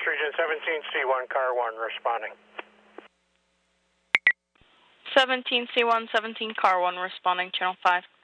Region 17C1, car 1 responding. 17C1, 17 car 1 responding, channel 5.